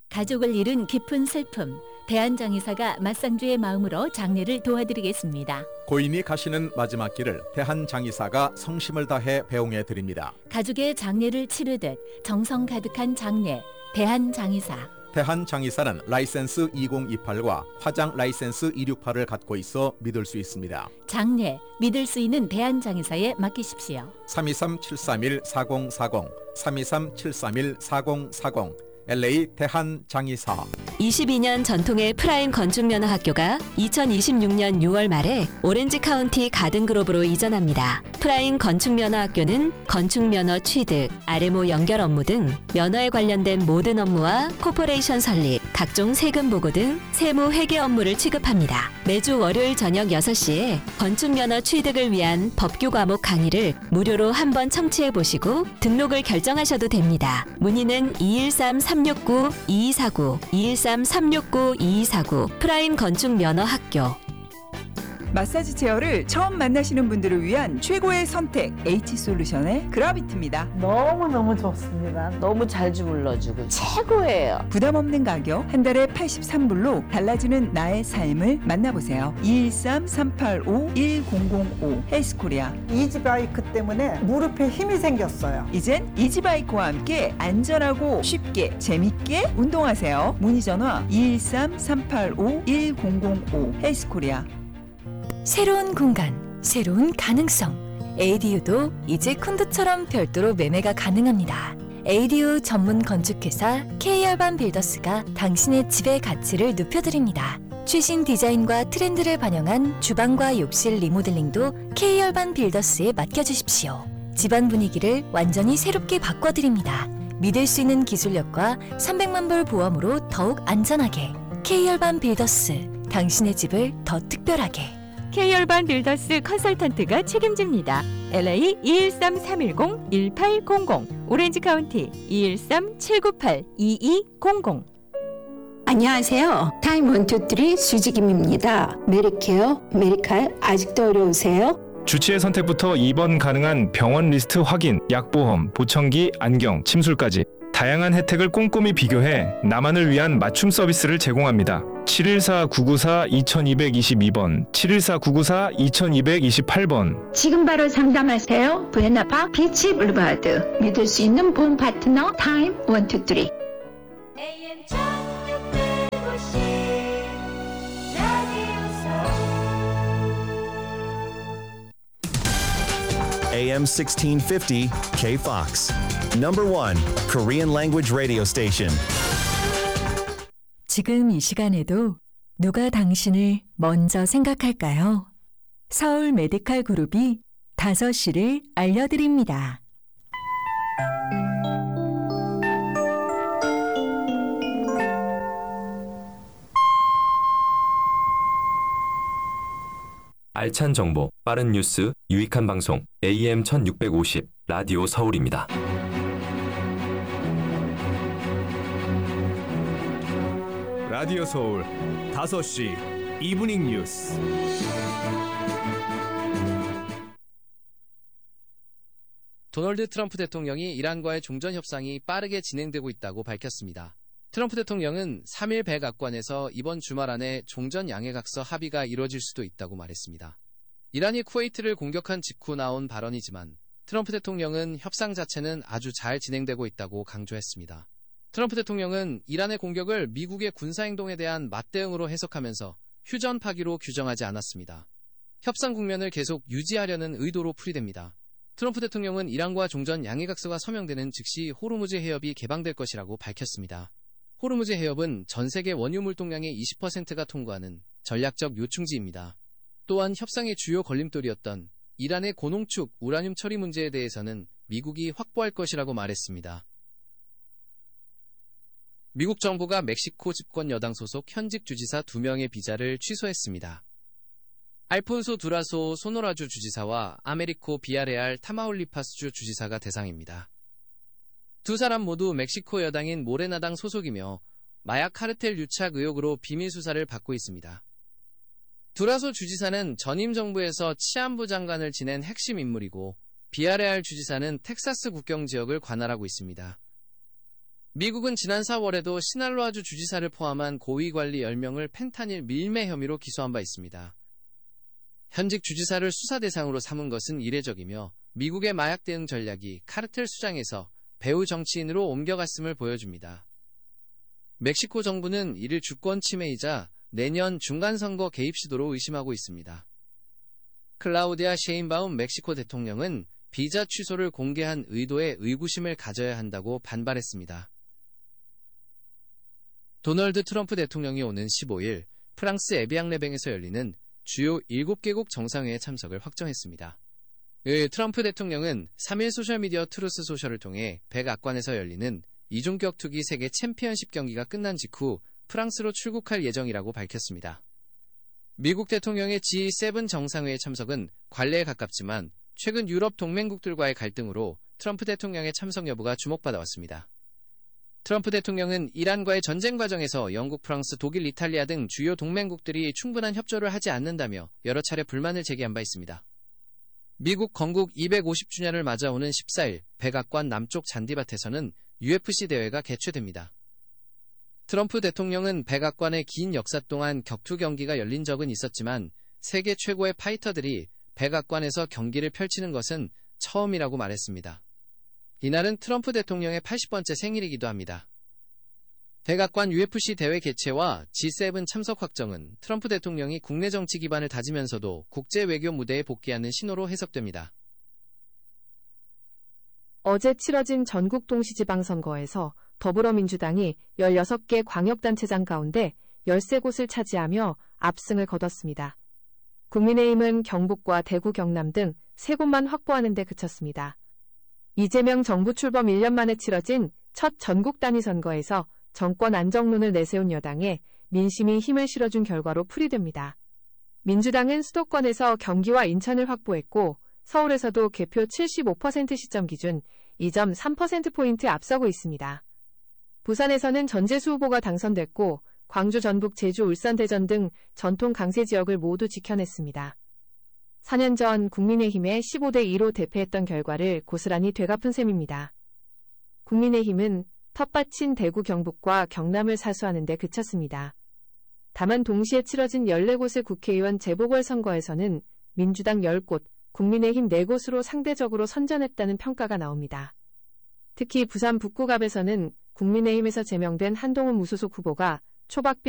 가족을 잃은 깊은 슬픔, 대한장의사가 맞상주의 마음으로 장례를 도와드리겠습니다. 고인이 가시는 마지막 길을 대한장의사가 성심을 다해 배웅해 드립니다. 가족의 장례를 치르듯 정성 가득한 장례, 대한장의사. 대한장의사는 라이센스 2028과 화장 라이센스 268을 갖고 있어 믿을 수 있습니다. 장례, 믿을 수 있는 대한장의사에 맡기십시오. 323-731-4040, 323-731-4040, LA 대한장의사. 22년 전통의 프라임 건축면허학교가 2026년 6월 말에 오렌지 카운티 가든그로브로 이전합니다. 프라임 건축면허학교는 건축면허 취득, RMO 연결 업무 등 면허에 관련된 모든 업무와 코퍼레이션 설립, 각종 세금 보고 등 세무 회계 업무를 취급합니다. 매주 월요일 저녁 6시에 건축면허 취득을 위한 법규 과목 강의를 무료로 한번 청취해 보시고 등록을 결정하셔도 됩니다. 문의는 213-369-2249, 213-369-2249 프라임 건축면허학교. 마사지 체어를 처음 만나시는 분들을 위한 최고의 선택, H솔루션의 그라비트입니다. 너무너무 좋습니다. 너무 잘 주물러주고 최고예요. 부담 없는 가격, 한 달에 83불로 달라지는 나의 삶을 만나보세요. 213-385-1005 헬스코리아. 이지바이크 때문에 무릎에 힘이 생겼어요. 이젠 이지바이크와 함께 안전하고 쉽게 재밌게 운동하세요. 문의 전화 213-385-1005 헬스코리아. 새로운 공간, 새로운 가능성. ADU도 이제 콘도처럼 별도로 매매가 가능합니다. ADU 전문 건축회사 K열반 빌더스가 당신의 집의 가치를 높여드립니다. 최신 디자인과 트렌드를 반영한 주방과 욕실 리모델링도 K열반 빌더스에 맡겨주십시오. 집안 분위기를 완전히 새롭게 바꿔드립니다. 믿을 수 있는 기술력과 300만 불 보험으로 더욱 안전하게. K열반 빌더스, 당신의 집을 더 특별하게. K열반 빌더스 컨설턴트가 책임집니다. LA 213-310-1800, 오렌지 카운티 213-798-2200. 안녕하세요. 타임 123 수지김입니다. 메리케어, 메리칼 아직도 어려우세요? 주치의 선택부터 입원 가능한 병원 리스트 확인, 약보험, 보청기, 안경, 침술까지 다양한 혜택을 꼼꼼히 비교해 나만을 위한 맞춤 서비스를 제공합니다. 714-994-2222번, 714-994-2228번. 지금 바로 상담하세요. 부에나파 비치 블루바드. 믿을 수 있는 보험 파트너 타임 123. AM 1650 KFOX. Number 1 Korean language radio station. 지금 이 시간에도 누가 당신을 먼저 생각할까요? 서울 메디칼 그룹이 5시를 알려드립니다. 알찬 정보, 빠른 뉴스, 유익한 방송, AM 1650 라디오 서울입니다. 라디오 서울 5시 이브닝 뉴스. 도널드 트럼프 대통령이 이란과의 종전 협상이 빠르게 진행되고 있다고 밝혔습니다. 트럼프 대통령은 3일 백악관에서 이번 주말 안에 종전 양해각서 합의가 이뤄질 수도 있다고 말했습니다. 이란이 쿠웨이트를 공격한 직후 나온 발언이지만 트럼프 대통령은 협상 자체는 아주 잘 진행되고 있다고 강조했습니다. 트럼프 대통령은 이란의 공격을 미국의 군사행동에 대한 맞대응으로 해석하면서 휴전 파기로 규정하지 않았습니다. 협상 국면을 계속 유지하려는 의도로 풀이됩니다. 트럼프 대통령은 이란과 종전 양해각서가 서명되는 즉시 호르무즈 해협이 개방될 것이라고 밝혔습니다. 호르무즈 해협은 전 세계 원유 물동량의 20%가 통과하는 전략적 요충지입니다. 또한 협상의 주요 걸림돌이었던 이란의 고농축 우라늄 처리 문제에 대해서는 미국이 확보할 것이라고 말했습니다. 미국 정부가 멕시코 집권 여당 소속 현직 주지사 2명의 비자를 취소했습니다. 알폰소 두라소 소노라주 주지사와 아메리코 비아레알 타마울리파스주 주지사가 대상입니다. 두 사람 모두 멕시코 여당인 모레나당 소속이며 마약 카르텔 유착 의혹으로 비밀 수사를 받고 있습니다. 두라소 주지사는 전임 정부에서 치안부 장관을 지낸 핵심 인물이고 비아레알 주지사는 텍사스 국경 지역을 관할하고 있습니다. 미국은 지난 4월에도 시날로아주 주지사를 포함한 고위관리 10명을 펜타닐 밀매 혐의로 기소한 바 있습니다. 현직 주지사를 수사 대상으로 삼은 것은 이례적이며 미국의 마약 대응 전략이 카르텔 수장에서 배후 정치인으로 옮겨갔음을 보여줍니다. 멕시코 정부는 이를 주권 침해이자 내년 중간선거 개입 시도로 의심하고 있습니다. 클라우디아 셰인바움 멕시코 대통령은 비자 취소를 공개한 의도에 의구심을 가져야 한다고 반발했습니다. 도널드 트럼프 대통령이 오는 15일 프랑스 에비앙레뱅에서 열리는 주요 7개국 정상회의 참석을 확정했습니다. 트럼프 대통령은 3일 소셜미디어 트루스 소셜을 통해 백악관에서 열리는 이중격투기 세계 챔피언십 경기가 끝난 직후 프랑스로 출국할 예정이라고 밝혔습니다. 미국 대통령의 G7 정상회의 참석은 관례에 가깝지만 최근 유럽 동맹국들과의 갈등으로 트럼프 대통령의 참석 여부가 주목받아왔습니다. 트럼프 대통령은 이란과의 전쟁 과정에서 영국, 프랑스, 독일, 이탈리아 등 주요 동맹국들이 충분한 협조를 하지 않는다며 여러 차례 불만을 제기한 바 있습니다. 미국 건국 250주년을 맞아오는 14일 백악관 남쪽 잔디밭에서는 UFC 대회가 개최됩니다. 트럼프 대통령은 백악관의 긴 역사 동안 격투 경기가 열린 적은 있었지만 세계 최고의 파이터들이 백악관에서 경기를 펼치는 것은 처음이라고 말했습니다. 이날은 트럼프 대통령의 80번째 생일이기도 합니다. 백악관 UFC 대회 개최와 G7 참석 확정은 트럼프 대통령이 국내 정치 기반을 다지면서도 국제 외교 무대에 복귀하는 신호로 해석됩니다. 어제 치러진 전국 동시지방선거에서 더불어민주당이 16개 광역단체장 가운데 13곳을 차지하며 압승을 거뒀습니다. 국민의힘은 경북과 대구, 경남 등 3곳만 확보하는 데 그쳤습니다. 이재명 정부 출범 1년 만에 치러진 첫 전국 단위 선거에서 정권 안정론을 내세운 여당에 민심이 힘을 실어준 결과로 풀이됩니다. 민주당은 수도권에서 경기와 인천을 확보했고 서울에서도 개표 75% 시점 기준 2.3%포인트 앞서고 있습니다. 부산에서는 전재수 후보가 당선됐고 광주, 전북, 제주, 울산, 대전 등 전통 강세 지역을 모두 지켜냈습니다. 4년 전 국민의힘의 15대 2로 대패했던 결과를 고스란히 되갚은 셈입니다. 국민의힘은 텃밭인 대구, 경북과 경남을 사수하는 데 그쳤습니다. 다만 동시에 치러진 14곳의 국회의원 재보궐선거에서는 민주당 10곳, 국민의힘 4곳으로 상대적으로 선전했다는 평가가 나옵니다. 특히 부산 북구갑에서는 국민의힘에서 제명된 한동훈 무소속 후보가 초박비